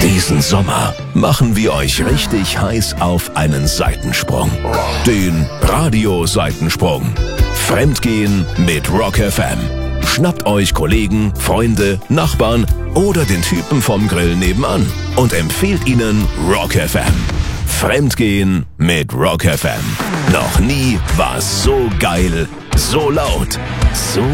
Diesen Sommer machen wir euch richtig heiß auf einen Seitensprung. Den Radio-Seitensprung. Fremdgehen mit Rock FM. Schnappt euch Kollegen, Freunde, Nachbarn oder den Typen vom Grill nebenan und empfehlt ihnen Rock FM. Fremdgehen mit Rock FM. Noch nie war es so geil, so laut, so